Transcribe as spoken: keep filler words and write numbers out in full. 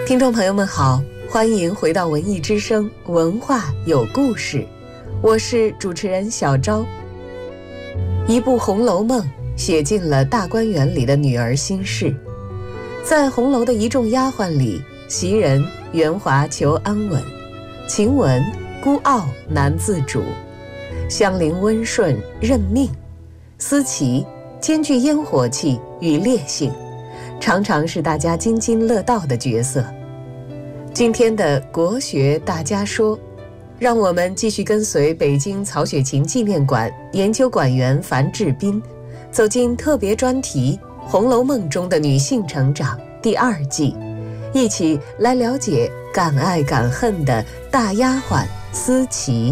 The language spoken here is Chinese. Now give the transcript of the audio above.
听众朋友们好，欢迎回到文艺之声，文化有故事，我是主持人小昭。一部《红楼梦》写尽了大观园里的女儿心事。在红楼的一众丫鬟里，袭人圆滑求安稳，晴雯孤傲难自主，香菱温顺认命，思琪兼具烟火气与烈性，常常是大家津津乐道的角色。今天的国学大家说，让我们继续跟随北京曹雪芹纪念馆研究馆员樊志斌，走进特别专题《红楼梦》中的女性成长第二季，一起来了解敢爱敢恨的大丫鬟思琪。